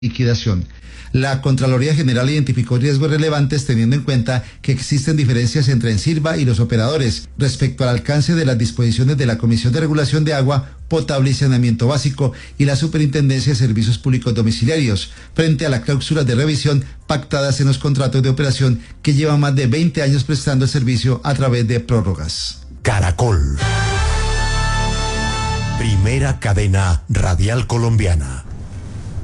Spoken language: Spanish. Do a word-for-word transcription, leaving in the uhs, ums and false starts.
liquidación. La Contraloría General identificó riesgos relevantes teniendo en cuenta que existen diferencias entre Ensirva y los operadores respecto al alcance de las disposiciones de la Comisión de Regulación de Agua Potable y Saneamiento Básico y la Superintendencia de Servicios Públicos Domiciliarios frente a las cláusulas de revisión pactadas en los contratos de operación que llevan más de veinte años prestando el servicio a través de prórrogas. Caracol. Primera cadena radial colombiana.